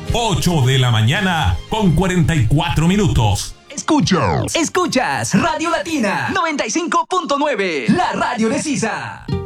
8 de la mañana con 44 minutos. Escuchas Radio Latina 95.9, la radio de Sisa.